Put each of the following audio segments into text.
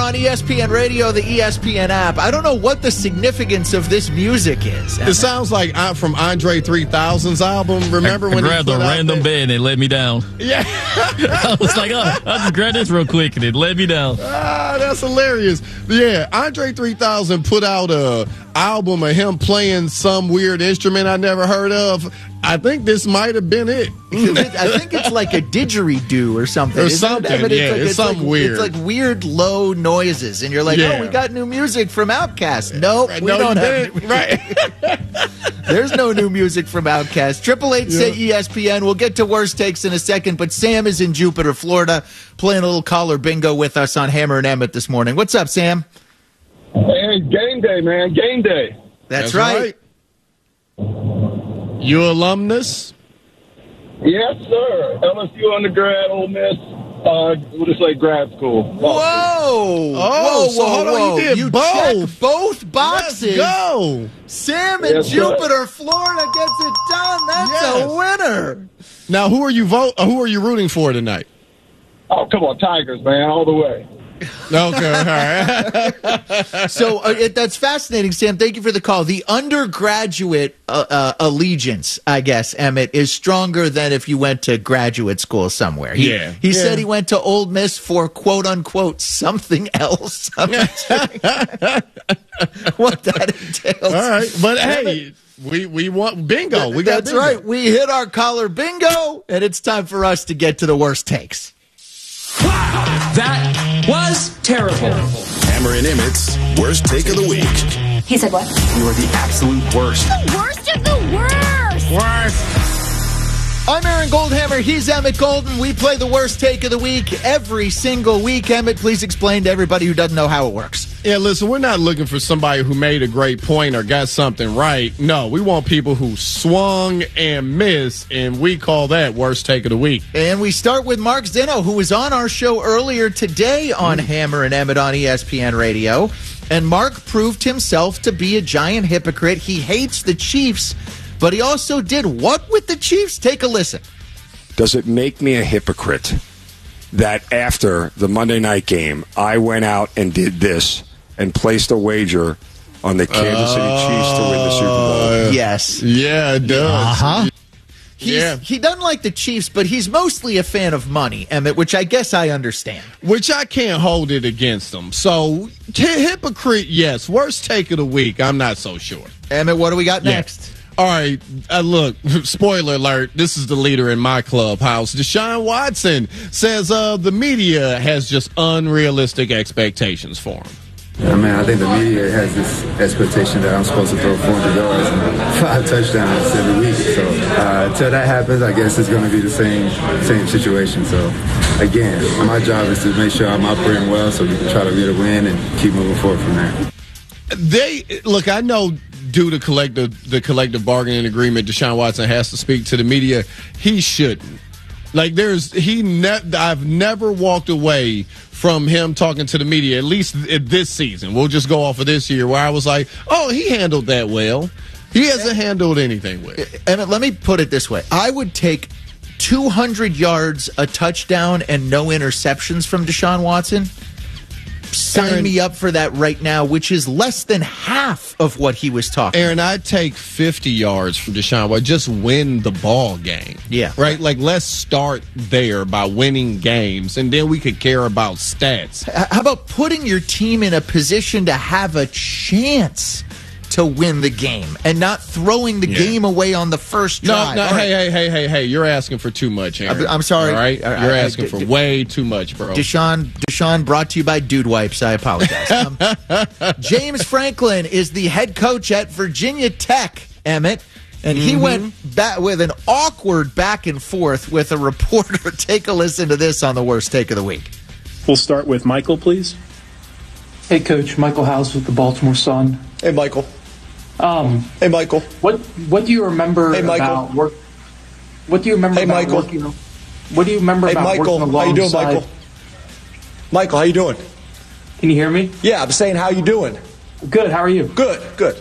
on ESPN Radio, the ESPN app. I don't know what the significance of this music is. It sounds like from Andre 3000's album. Remember when I grabbed a random bed and it let me down? Yeah. I was like, I'll just grab this real quick and it let me down. That's hilarious. Yeah, Andre 3000 put out a album of him playing some weird instrument I never heard of. I think this might have been it. I think it's like a didgeridoo or something. Or something, it's something weird. It's like weird low noises, and you're like, oh, we got new music from Outkast. Nope, we don't have new right. There's no new music from Outkast. 888 say ESPN. We'll get to worst takes in a second, but Sam is in Jupiter, Florida, playing a little caller bingo with us on Hammer and Emmett this morning. What's up, Sam? Hey, game day, man. Game day. That's right. You alumnus? Yes, sir. LSU undergrad, Ole Miss. We'll just say grad school. Whoa, hold on. You did both. Check both boxes. Let's go. Sam in Jupiter, Florida gets it done. That's a winner. Now, who are you rooting for tonight? Oh, come on, Tigers, man, all the way. Okay, all right. So that's fascinating, Sam. Thank you for the call. The undergraduate allegiance, I guess, Emmett, is stronger than if you went to graduate school somewhere. He said he went to Ole Miss for quote unquote something else. I'm not sure what that entails. All right, but hey, we want bingo. We got that's bingo. right. We hit our caller bingo, and it's time for us to get to the worst takes. That was terrible. Hammer and Emmett's worst take of the week. He said what? You are the absolute worst. The worst of the worst. Worst. I'm Aaron Goldhammer. He's Emmett Golden. We play the worst take of the week every single week. Emmett, please explain to everybody who doesn't know how it works. Yeah, listen, we're not looking for somebody who made a great point or got something right. No, we want people who swung and missed, and we call that worst take of the week. And we start with Mark Zeno, who was on our show earlier today on Hammer and Emmett on ESPN Radio. And Mark proved himself to be a giant hypocrite. He hates the Chiefs, but he also did what with the Chiefs? Take a listen. Does it make me a hypocrite that after the Monday night game, I went out and did this and placed a wager on the Kansas City Chiefs to win the Super Bowl? Yes. Yeah, it does. He doesn't like the Chiefs, but he's mostly a fan of money, Emmett, which I guess I understand. Which I can't hold it against him. So, hypocrite, yes. Worst take of the week, I'm not so sure. Emmett, what do we got next? All right, look, spoiler alert, this is the leader in my clubhouse. Deshaun Watson says the media has just unrealistic expectations for him. I mean, I think the media has this expectation that I'm supposed to throw 400 yards and 5 touchdowns every week. So until that happens, I guess it's going to be the same situation. So, again, my job is to make sure I'm operating well so we can try to get a win and keep moving forward from there. Look, I know due to the collective bargaining agreement, Deshaun Watson has to speak to the media. He shouldn't. Like, I've never walked away from him talking to the media, at least this season. We'll just go off of this year, where I was like, oh, he handled that well. He hasn't handled anything well. Emmett, let me put it this way. I would take 200 yards, a touchdown, and no interceptions from Deshaun Watson. Sign me up for that right now, which is less than half of what he was talking Aaron, I'd take 50 yards from Deshaun Watson. Just win the ball game. Yeah. Right? Like, let's start there by winning games, and then we could care about stats. How about putting your team in a position to have a chance to win the game and not throwing the game away on the first drive? No, hey, you're asking for too much, Aaron. I'm sorry. All right? You're asking for way too much, bro. Deshaun, brought to you by Dude Wipes. I apologize. James Franklin is the head coach at Virginia Tech, Emmett, and he went back with an awkward back and forth with a reporter. Take a listen to this on the worst take of the week. We'll start with Michael, please. Hey, Coach. Michael House with the Baltimore Sun. Hey, Michael. Hey, Michael. What do you remember about work? What do you remember about working? What do you remember about Michael, working how you doing, alongside? Michael? Michael, how you doing? Can you hear me? Yeah, I'm saying, how you doing? Good. How are you? Good.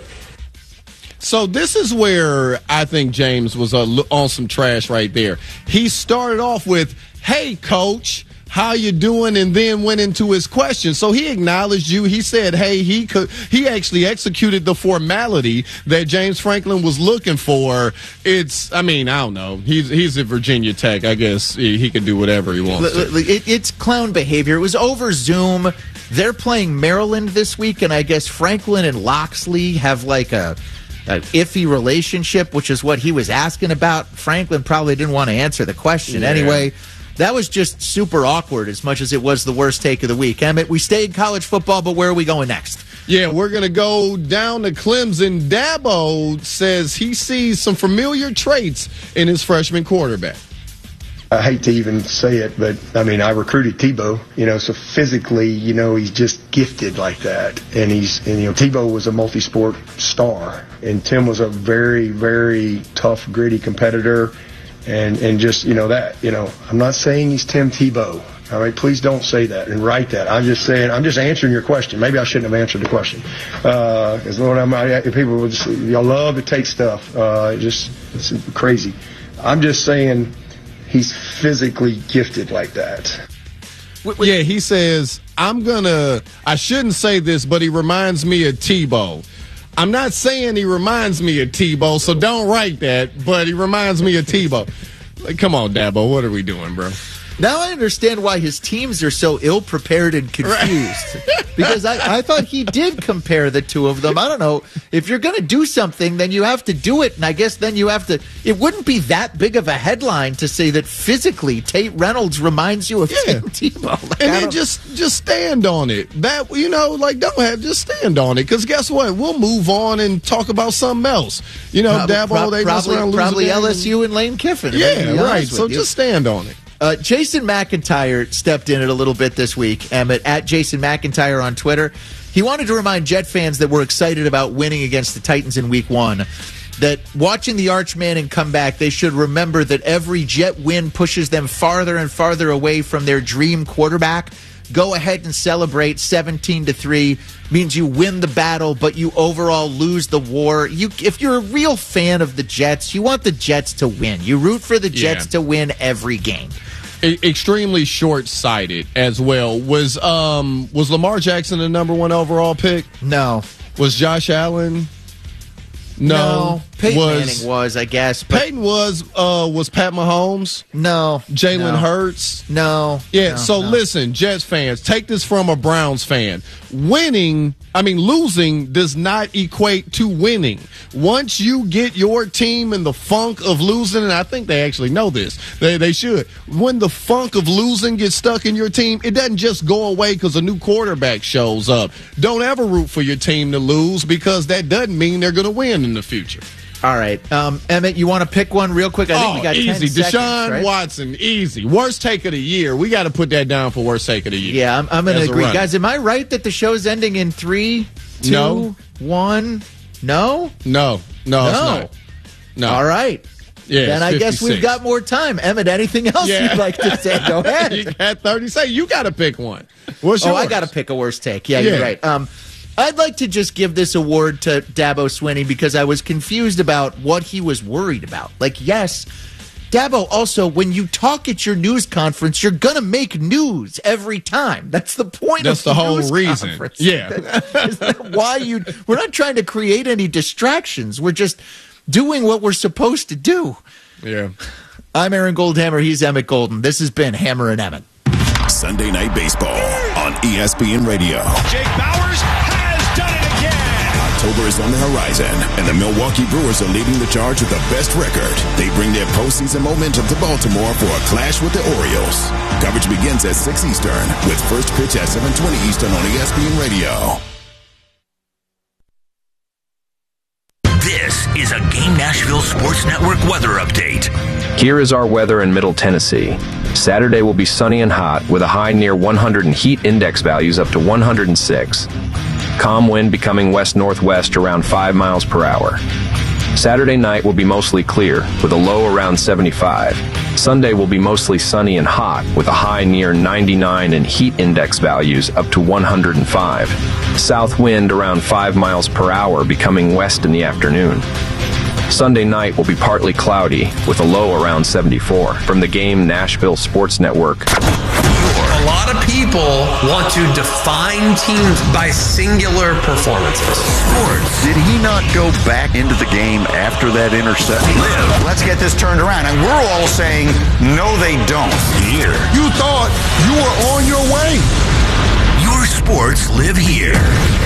So this is where I think James was on some trash right there. He started off with, "Hey, Coach, how you doing, and then went into his question. So he acknowledged you. He said, hey, he actually executed the formality that James Franklin was looking for. I don't know. He's at Virginia Tech. I guess he can do whatever he wants to. It's clown behavior. It was over Zoom. They're playing Maryland this week, and I guess Franklin and Loxley have like a iffy relationship, which is what he was asking about. Franklin probably didn't want to answer the question anyway. That was just super awkward as much as it was the worst take of the week. Emmett, we stay in college football, but where are we going next? Yeah, we're going to go down to Clemson. Dabo says he sees some familiar traits in his freshman quarterback. I hate to even say it, but, I recruited Tebow, so physically, he's just gifted like that. And Tebow was a multi-sport star, and Tim was a very, very tough, gritty competitor. And just, I'm not saying he's Tim Tebow. All right, please don't say that and write that. I'm just answering your question. Maybe I shouldn't have answered the question. Because, Lord, people will just, y'all love to take stuff. It's crazy. I'm just saying he's physically gifted like that. Yeah, he says, I shouldn't say this, but he reminds me of Tebow. I'm not saying he reminds me of Tebow, so don't write that, but he reminds me of Tebow. Like, come on, Dabo, what are we doing, bro? Now I understand why his teams are so ill-prepared and confused. Because I thought he did compare the two of them. I don't know. If you're going to do something, then you have to do it. And I guess then you have to – it wouldn't be that big of a headline to say that physically Tate Reynolds reminds you of Tim Tebow. Like, and then just stand on it. That, just stand on it. Because guess what? We'll move on and talk about something else. Dabo, they mess around losing. Probably LSU and Lane Kiffin. Yeah, right. So just stand on it. Jason McIntyre stepped in it a little bit this week, Emmett, at Jason McIntyre on Twitter. He wanted to remind Jet fans that were excited about winning against the Titans in Week 1 that watching the Arch Manning come back, they should remember that every Jet win pushes them farther and farther away from their dream quarterback. Go ahead and celebrate. 17-3 means you win the battle, but you overall lose the war. If you're a real fan of the Jets, you want the Jets to win. You root for the Jets to win every game. Extremely short-sighted as well. Was Lamar Jackson the number 1 overall pick? No. Was Josh Allen? No. Peyton Manning was, I guess. Peyton was Pat Mahomes? No. Jalen Hurts? No. Yeah, listen, Jets fans, take this from a Browns fan. Losing does not equate to winning. Once you get your team in the funk of losing, and I think they actually know this, they should. When the funk of losing gets stuck in your team, it doesn't just go away because a new quarterback shows up. Don't ever root for your team to lose because that doesn't mean they're going to win in the future. All right. Emmett, you want to pick one real quick? I think we got easy. 10 seconds, Deshaun Watson, easy. Worst take of the year. We got to put that down for worst take of the year. Yeah, I'm going to agree. Guys, am I right that the show's ending in 3, 2, 1? No? No, it's not. No. All right. Yeah, then I guess we've got more time. Emmett, anything else you'd like to say? Go ahead. You had 30 seconds. You got to pick one. What's yours? I got to pick a worst take. Yeah, you're right. I'd like to just give this award to Dabo Swinney because I was confused about what he was worried about. Yes, Dabo, also, when you talk at your news conference, you're going to make news every time. That's the point of the whole reason. Conference. Yeah. That's why we're not trying to create any distractions. We're just doing what we're supposed to do. Yeah. I'm Aaron Goldhammer. He's Emmett Golden. This has been Hammer and Emmett. Sunday Night Baseball on ESPN Radio. Jake Bauers has done it again. October is on the horizon, and the Milwaukee Brewers are leading the charge with the best record. They bring their postseason momentum to Baltimore for a clash with the Orioles. Coverage begins at 6 Eastern with first pitch at 7:20 Eastern on ESPN Radio. This is a Game Nashville Sports Network weather update. Here is our weather in Middle Tennessee. Saturday will be sunny and hot with a high near 100 and heat index values up to 106. Calm wind becoming west-northwest around 5 miles per hour. Saturday night will be mostly clear with a low around 75. Sunday will be mostly sunny and hot with a high near 99 and heat index values up to 105. South wind around 5 miles per hour becoming west in the afternoon. Sunday night will be partly cloudy with a low around 74. From the Game Nashville Sports Network. Your A lot of people want to define teams by singular performances. Sports. Did he not go back into the game after that interception? Let's get this turned around. And we're all saying, no, they don't. Here. You thought you were on your way. Your sports live here.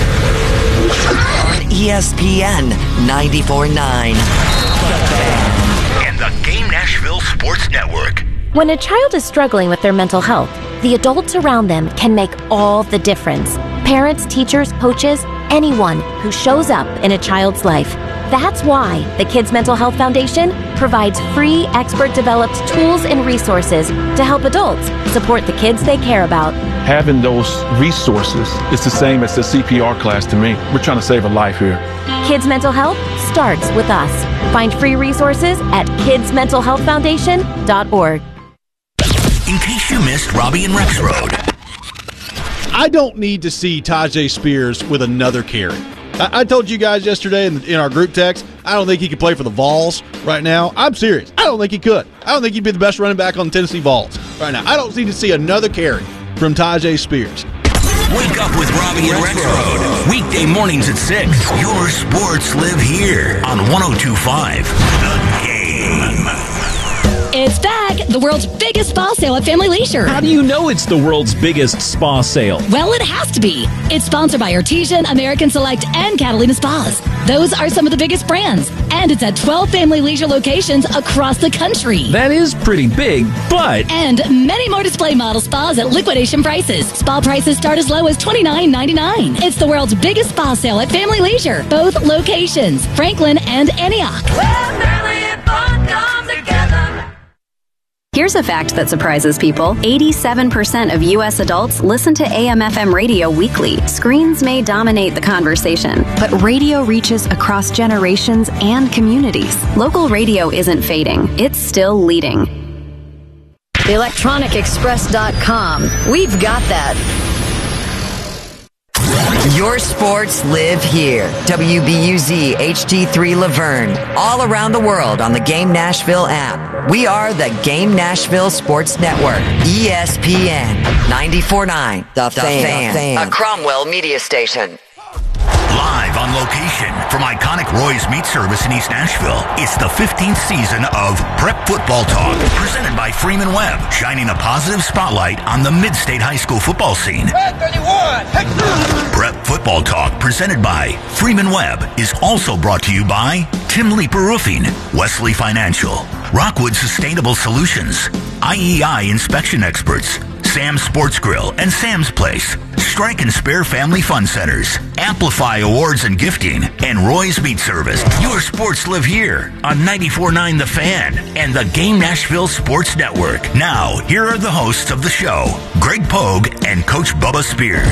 On ESPN 94.9. And the Game Nashville Sports Network. When a child is struggling with their mental health, the adults around them can make all the difference. Parents, teachers, coaches, anyone who shows up in a child's life. That's why the Kids Mental Health Foundation provides free, expert-developed tools and resources to help adults support the kids they care about. Having those resources is the same as the CPR class to me. We're trying to save a life here. Kids Mental Health starts with us. Find free resources at kidsmentalhealthfoundation.org. In case you missed Robbie and Rex Road. I don't need to see Tyjae Spears with another carry. I told you guys yesterday in our group text, I don't think he could play for the Vols right now. I'm serious. I don't think he could. I don't think he'd be the best running back on the Tennessee Vols right now. I don't need to see another carry from Tyjae Spears. Wake up with Robbie and Rex Road. Weekday mornings at 6. Your sports live here on 102.5 The Game. It's back! The world's biggest spa sale at Family Leisure. How do you know it's the world's biggest spa sale? Well, it has to be. It's sponsored by Artesian, American Select, and Catalina Spas. Those are some of the biggest brands. And it's at 12 Family Leisure locations across the country. That is pretty big, but... And many more display model spas at liquidation prices. Spa prices start as low as $29.99. It's the world's biggest spa sale at Family Leisure. Both locations, Franklin and Antioch. Well, family and fun come together. Here's a fact that surprises people. 87% of U.S. adults listen to AM/FM radio weekly. Screens may dominate the conversation, but radio reaches across generations and communities. Local radio isn't fading. It's still leading. ElectronicExpress.com. We've got that. Your sports live here. WBUZ HD3 Laverne. All around the world on the Game Nashville app. We are the Game Nashville Sports Network. ESPN 94.9. The Fan. A Cromwell media station. Live on location from iconic Roy's Meat Service in East Nashville, it's the 15th season of Prep Football Talk, presented by Freeman Webb, shining a positive spotlight on the mid-state high school football scene. Prep Football Talk, presented by Freeman Webb, is also brought to you by Tim Leeper Roofing, Wesley Financial, Rockwood Sustainable Solutions, IEI Inspection Experts, Sam's Sports Grill and Sam's Place, Strike and Spare Family Fun Centers, Amplify Awards and Gifting, and Roy's Meat Service. Your sports live here on 94.9 The Fan and the Game Nashville Sports Network. Now, here are the hosts of the show, Greg Pogue and Coach Bubba Spears.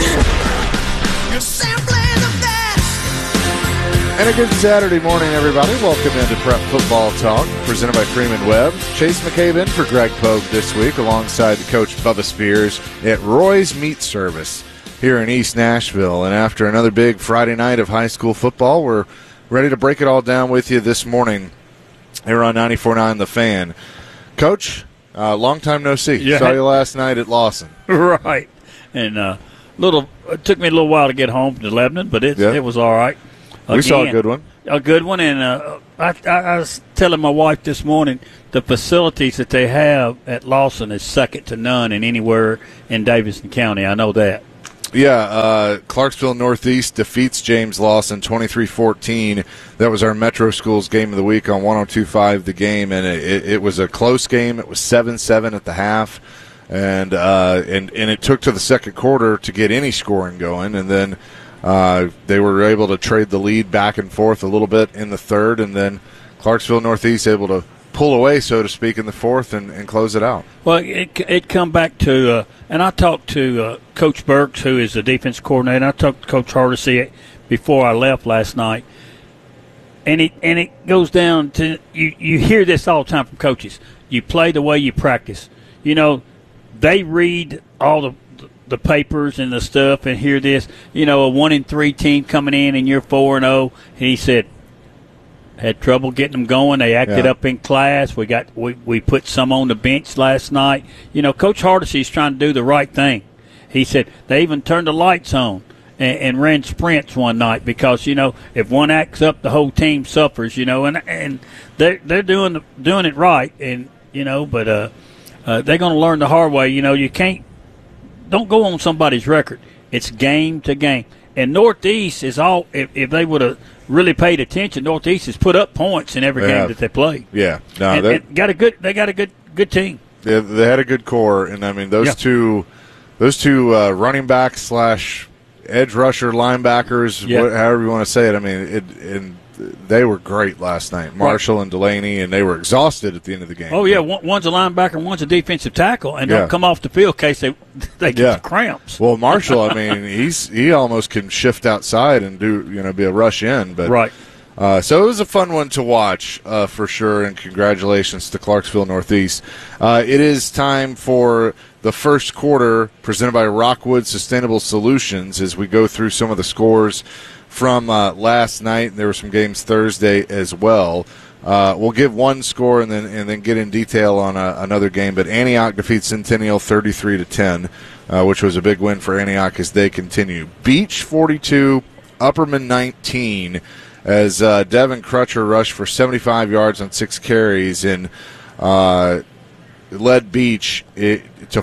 And a good Saturday morning, everybody. Welcome into Prep Football Talk, presented by Freeman Webb. Chase McCabe in for Greg Pogue this week, alongside Coach Bubba Spears at Roy's Meat Service here in East Nashville. And after another big Friday night of high school football, we're ready to break it all down with you this morning here on 94.9 The Fan. Coach, long time no see. Yeah. Saw you last night at Lawson. Right. And it took me a little while to get home to Lebanon, but it was all right. We saw a good one. A good one, and I was telling my wife this morning the facilities that they have at Lawson is second to none in anywhere in Davidson County. I know that. Yeah, Clarksville Northeast defeats James Lawson 23-14. That was our Metro Schools game of the week on 102.5 The Game, and it was a close game. It was 7-7 at the half, and it took to the second quarter to get any scoring going, and then they were able to trade the lead back and forth a little bit in the third, and then Clarksville Northeast able to pull away, so to speak, in the fourth and close it out. Well, it come back to and I talked to Coach Burks, who is the defense coordinator. I talked to Coach Hardesty before I left last night, and it goes down to you hear this all the time from coaches. You play the way you practice. You know, they read all the papers and the stuff and hear this, a 1-3 team coming in and you're 4-0. And he said, had trouble getting them going. They acted up in class. We put some on the bench last night. You know, Coach Hardesty's trying to do the right thing. He said they even turned the lights on and ran sprints one night because, you know, if one acts up, the whole team suffers, you know, and they're doing it right, and, you know, but they're going to learn the hard way. You know, don't go on somebody's record. It's game to game. And Northeast is all, if they would have really paid attention, Northeast has put up points in every game that they play. Yeah. No, and got a good team. Yeah, they had a good core, and I mean those two running backs / edge rusher linebackers, however you want to say it. I mean, they were great last night, Marshall and Delaney, and they were exhausted at the end of the game. Oh, yeah, one's a linebacker, one's a defensive tackle, and don't come off the field in case they get cramps. Well, Marshall, I mean, he almost can shift outside and be a rush in. But right. So it was a fun one to watch for sure, and congratulations to Clarksville Northeast. It is time for the first quarter presented by Rockwood Sustainable Solutions as we go through some of the scores from last night. There were some games Thursday as well. We'll give one score and then get in detail on another game. But Antioch defeats Centennial 33-10, which was a big win for Antioch as they continue. Beach 42, Upperman 19, as Devin Crutcher rushed for 75 yards on 6 carries and led Beach to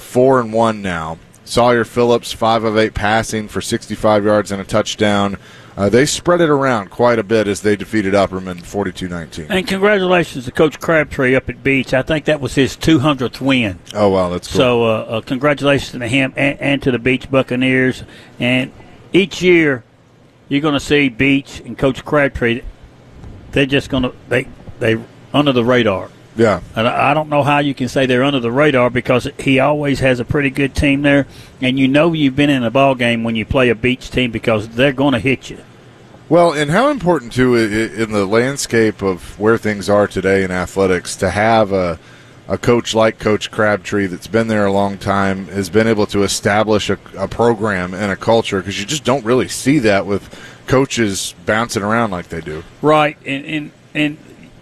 4-1 now. Sawyer Phillips 5 of 8 passing for 65 yards and a touchdown. They spread it around quite a bit as they defeated Upperman 42-19. And congratulations to Coach Crabtree up at Beach. I think that was his 200th win. Oh, wow, that's cool. So congratulations to him and to the Beach Buccaneers. And each year you're going to see Beach and Coach Crabtree, they're just going to they under the radar. Yeah. And I don't know how you can say they're under the radar because he always has a pretty good team there. And you know you've been in a ball game when you play a Beach team because they're going to hit you. Well, and how important, too, in the landscape of where things are today in athletics, to have a coach like Coach Crabtree that's been there a long time, has been able to establish a program and a culture, because you just don't really see that with coaches bouncing around like they do. Right. And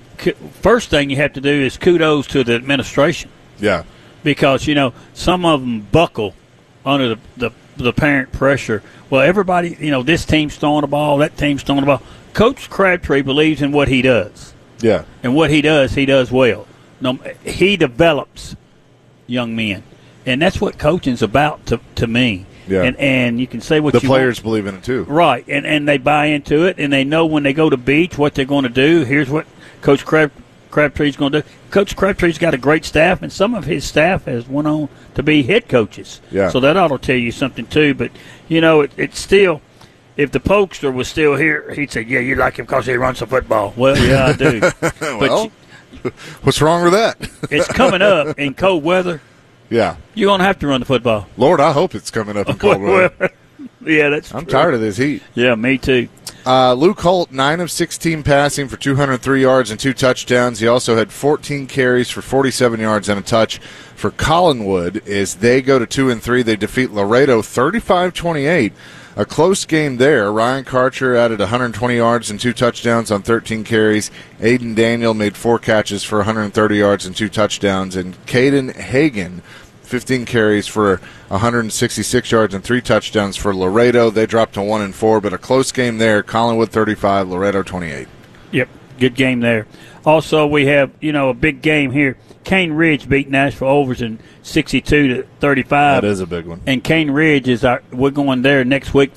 first thing you have to do is kudos to the administration. Yeah. Because, you know, some of them buckle under the parent pressure. Well, everybody, you know, this team's throwing the ball, that team's throwing the ball. Coach Crabtree believes in what he does. Yeah. And what he does well. No, he develops young men. And that's what coaching's about to me. Yeah. And you can say what the you players want. believe in it, too. Right. And they buy into it, and they know when they go to Beach what they're going to do. Here's what Coach Crabtree's going to do. Coach Crabtree's got a great staff, and some of his staff has went on to be head coaches. Yeah. So that ought to tell you something, too. But, you know, it's still, if the Pokester was still here, he'd say, yeah, you like him because he runs the football. Well, yeah, I do. Well, what's wrong with that? It's coming up in cold weather. Yeah. You're going to have to run the football. Lord, I hope it's coming up in cold weather. Yeah, that's I'm tired of this heat. Yeah, me too. Luke Holt, 9 of 16 passing for 203 yards and 2 touchdowns. He also had 14 carries for 47 yards and a touch for Collinwood as they go to 2-3. They defeat Laredo 35-28. A close game there. Ryan Karcher added 120 yards and 2 touchdowns on 13 carries. Aiden Daniel made 4 catches for 130 yards and 2 touchdowns. And Caden Hagan, 15 carries for 166 yards and 3 touchdowns for Laredo. They dropped to 1-4, but a close game there. Collinwood 35, Laredo 28. Yep, good game there. Also, we have, you know, a big game here. Cane Ridge beat Nashville Overton 62-35. That is a big one. And Cane Ridge we're going there next week